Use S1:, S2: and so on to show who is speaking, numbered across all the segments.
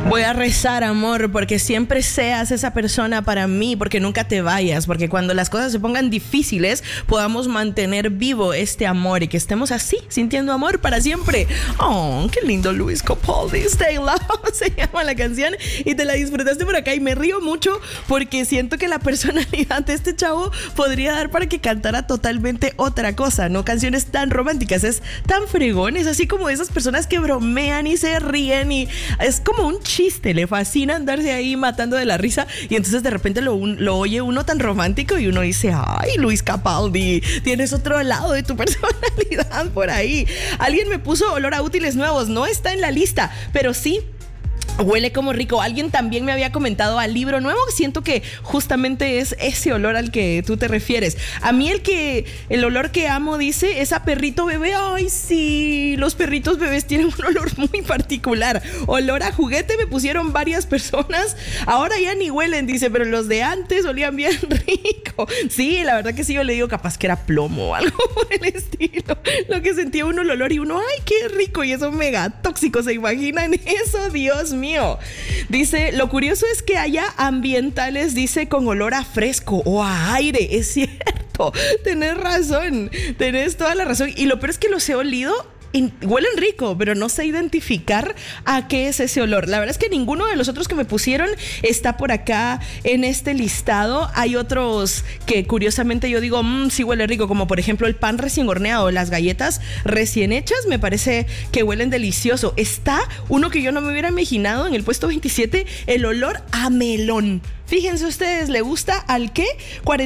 S1: Voy a rezar, amor, porque siempre seas esa persona para mí, porque nunca te vayas, porque cuando las cosas se pongan difíciles podamos mantener vivo este amor y que estemos así, sintiendo amor para siempre. Oh, qué lindo, Luis Capaldi. Stay Love se llama la canción y te la disfrutaste por acá y me río mucho porque siento que la personalidad de este chavo podría dar para que cantara totalmente otra cosa, no canciones tan románticas, es tan fregón, es así como esas personas que bromean y se ríen y es como un chiste, le fascina andarse ahí matando de la risa y entonces de repente lo oye uno tan romántico y uno dice, ay, Luis Capaldi, tienes otro lado de tu personalidad por ahí. Alguien me puso olor a útiles nuevos, no está en la lista, pero sí huele como rico. Alguien también me había comentado al libro nuevo. Siento que justamente es ese olor al que tú te refieres. A mí el olor que amo, dice, es a perrito bebé. Ay, sí, los perritos bebés tienen un olor muy particular. Olor a juguete me pusieron varias personas. Ahora ya ni huelen, dice, pero los de antes olían bien rico. Sí, la verdad que sí, yo le digo capaz que era plomo o algo por el estilo. Lo que sentía uno el olor y uno, ay, qué rico. Y eso mega tóxico, ¿se imaginan eso? Dios mío. Dice, lo curioso es que haya ambientales, dice, con olor a fresco o a aire. Es cierto, tenés razón, tenés toda la razón. Y lo peor es que los he olido. Huelen rico, pero no sé identificar a qué es ese olor. La verdad es que ninguno de los otros que me pusieron está por acá en este listado. Hay otros que curiosamente yo digo, sí huele rico, como por ejemplo el pan recién horneado, las galletas recién hechas, me parece que huelen delicioso. Está uno que yo no me hubiera imaginado en el puesto 27, el olor a melón. Fíjense ustedes, ¿le gusta al qué?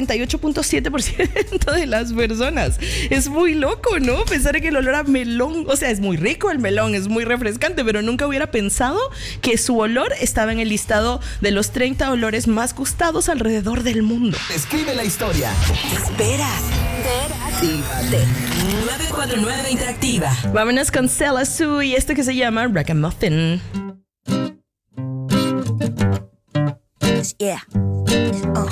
S1: 48.7% de las personas. Es muy loco, ¿no? Pensar que el olor a melón, o sea, es muy rico el melón, es muy refrescante, pero nunca hubiera pensado que su olor estaba en el listado de los 30 olores más gustados alrededor del mundo.
S2: Escribe la historia.
S3: Esperas. Actívate. 949 Interactiva.
S1: Vámonos con Cella Sue y esto que se llama Ragamuffin.
S3: Yeah.